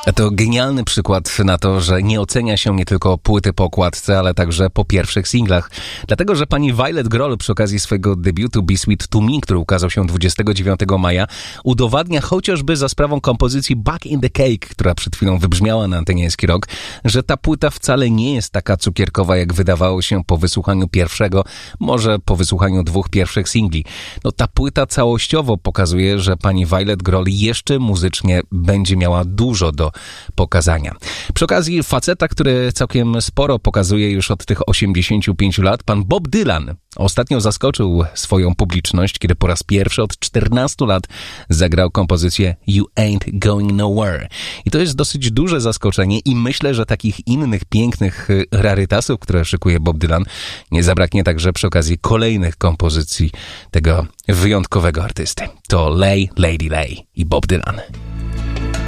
To genialny przykład na to, że nie ocenia się nie tylko płyty po okładce, ale także po pierwszych singlach. Dlatego, że pani Violet Groll przy okazji swojego debiutu Be Sweet to Me, który ukazał się 29 maja, udowadnia chociażby za sprawą kompozycji Back in the Cake, która przed chwilą wybrzmiała na antenie Eski Rock, że ta płyta wcale nie jest taka cukierkowa, jak wydawało się po wysłuchaniu pierwszego, może po wysłuchaniu 2 pierwszych singli. No ta płyta całościowo pokazuje, że pani Violet Groll jeszcze muzycznie będzie miała dużo do pokazania. Przy okazji faceta, który całkiem sporo pokazuje już od tych 85 lat, pan Bob Dylan ostatnio zaskoczył swoją publiczność, kiedy po raz pierwszy od 14 lat zagrał kompozycję You Ain't Going Nowhere. I to jest dosyć duże zaskoczenie i myślę, że takich innych pięknych rarytasów, które szykuje Bob Dylan, nie zabraknie także przy okazji kolejnych kompozycji tego wyjątkowego artysty. To Lay, Lady Lay i Bob Dylan.